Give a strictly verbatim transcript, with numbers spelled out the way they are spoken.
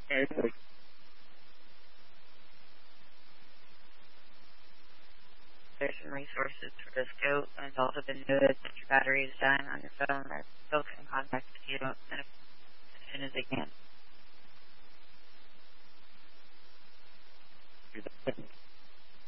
Okay. There's some resources for this goat, and it's also been noted that your battery is dying on your phone. They'll get in contact with you as soon as they can.